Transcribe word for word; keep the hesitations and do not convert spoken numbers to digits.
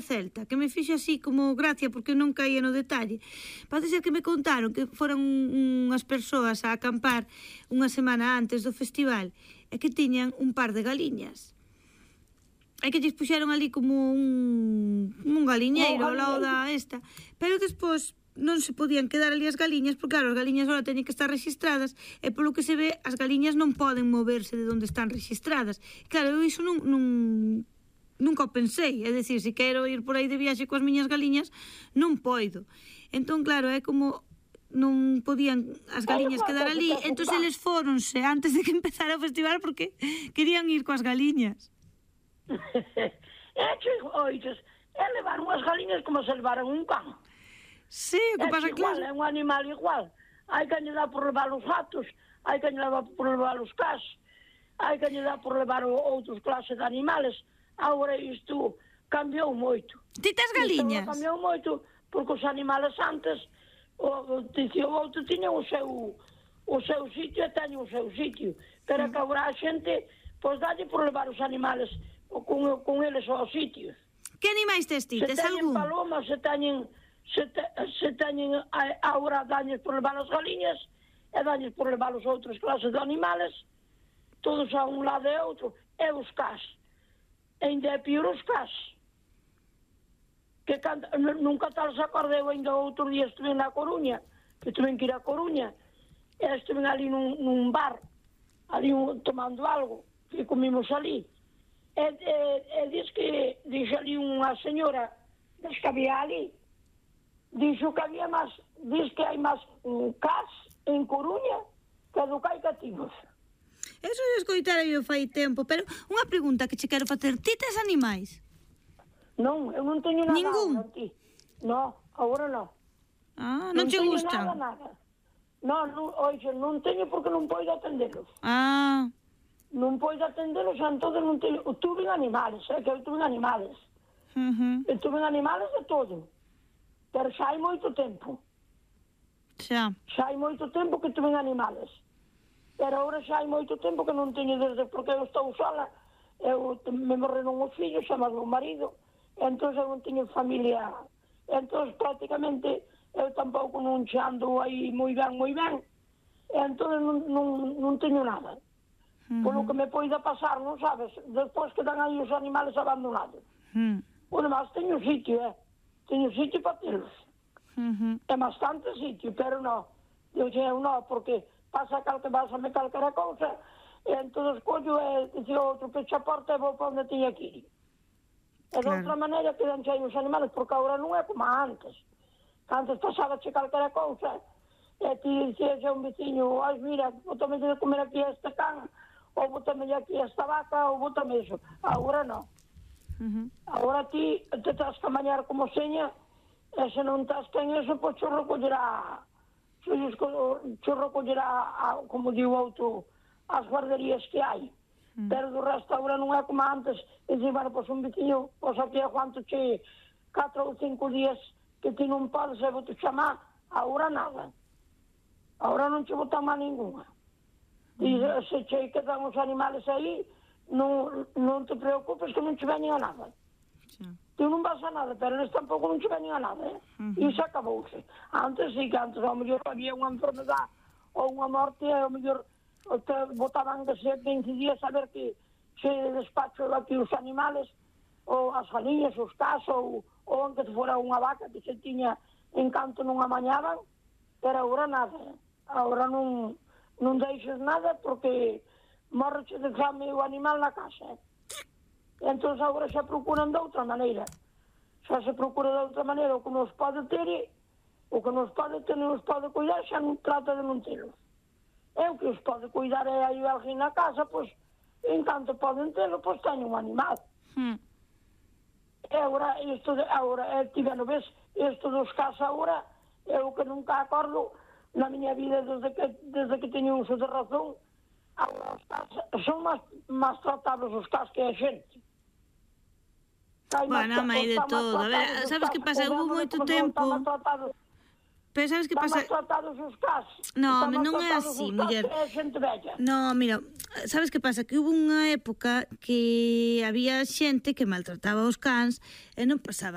celta, que me fixo así como gracia porque non caía no detalle. Pode ser que me contaron que foran unhas persoas a acampar unha semana antes do festival e que tiñan un par de galiñas. E que lles puxeron ali como un, un galiñeiro ao lado da esta. Pero despois non se podían quedar ali as galiñas, porque claro, as galiñas agora teñen que estar registradas e polo que se ve, as galiñas non poden moverse de onde están registradas. Claro, eu iso non, non nunca o pensei, é dicir, se quero ir por aí de viaxe coas miñas galiñas, non poido. Entón, claro, é como non podían as galiñas quedar ali, entón eles fóronse antes de que empezara o festival porque querían ir coas galiñas. É que, oiches, é levaron as galiñas como se levaran un can. Sí, o que pasa, claro. É un animal igual. Hai que lle dar por levar os gatos, hai que lle dar por levar os cas, hai que lle dar por levar outros clases de animales. Agora isto cambiou moito. Ti tes galiñas? Isto cambiou moito, porque os animales antes, o, o outro tiña o seu o seu sitio e teñen o seu sitio. Pero que agora a xente, pois dalle por levar os animales con, con eles aos sitios. Que animais tes ti? Tes algún? Se teñen palomas, se teñen... Se, te, se teñen agora daños por levar as galiñas e daños por levar os outros clases de animales, todos a un lado e outro, e os cas. E ainda é pior os cas. Que canta, nunca tal se acordeu, ainda outro día estuve na Coruña, que tuve que ir a Coruña, e estuve ali nun, nun bar, ali un, tomando algo, que comimos ali. E, e, e diz que, diz ali unha señora, das que había ali, dixo que había máis, diz que hai máis um, cas en Coruña que do que hai cativos. Eso de escoitar eu fai tempo, pero unha pregunta que che quero facer, ti tes animais? Non, eu non teño nada. Ningún? Agora, ti. No, agora non. Ah, non, non che gustan? Non teño nada, nada. Non, non, oixe, non teño porque non podo atendelos. Ah. Non podo atendelos, entonces non teño... Tuve animales, é eh, que eu tuve animales. Uh -huh. Eu tuve animales de todo. Pero xa hai moito tempo. Xa. Xa hai moito tempo que tuven animales. Pero agora xa hai moito tempo que non teño desde porque eu estou sola. Eu me morreron os fillos, xa máis o marido. Entón eu non teño familia. Entón prácticamente eu tampouco non xe ando aí moi ben, moi ben. Entón non, non, non teño nada. Uh -huh. Polo que me poida pasar, non sabes? Despois quedan aí os animales abandonados. Uh -huh. Bueno, mas teño sitio, eh? Teño sitio para telos. Uh -huh. É bastante sitio, pero non. Eu eu non, porque pasa calque pásame calquera cousa, e entón escollo e dice outro pecha a porta e vou para onde teña que ir. E de outra maneira quedan aí os animales, porque agora non é como antes. Antes pasaba che calquera cousa, e ti dixes a un veciño, ai, mira, bótame de comer aquí este can, ou bótame aquí esta vaca, ou bótame iso. Agora non. Uh -huh. Agora ti te tens que mañar como seña e se non tens quen eso, pois xo recollerá xo recollerá como diu outro as guarderías que hai. Uh -huh. Pero do resto agora non é como antes e dice, bueno, pois un veciño pois aquí aguanto che catro ou cinco días que ti non podes e vou te chamar, agora nada. Agora non che botan má ninguna. Uh -huh. E se che quedan os animales aí, non, non te preocupes que non che veñen a nada. Sí. Ti non vas a nada, pero eles tampouco non che veñen a nada, eh? Uh -huh. E iso acabouse. Antes sí, que antes ao mellor había unha enfermedade ou unha morte, ao mellor te botaban que ser veinte días a ver que se despacho aquí os animales, ou as galiñas, os cas, ou, ou aunque fora unha vaca que se tiña en canto non amañaban, pero agora nada. Agora non, non deixes nada porque morreche de fame o animal na casa. Entón agora xa procuran de outra maneira. Xa se procura de outra maneira o que nos pode ter, o que nos pode ter, nos pode cuidar, xa non trata de non telos. E o que os pode cuidar é aí alguén na casa, pois, en canto poden telo, pois teñen un animal. Hmm. E agora, isto, de, agora, é, tiveno, ves, isto dos casos agora, é o que nunca acordo na miña vida desde que, desde que teño uso de razón. Agora, os casos, son máis, máis tratables os casos que a xente. Bueno, máis de todo. A ver, sabes que pasa? Hubo moito tempo... Pero sabes que pasa? Estamos tratados os casos. No, non é así, muller. No, mira, sabes que pasa? Que hubo unha época que había xente que maltrataba os cans e non pasaba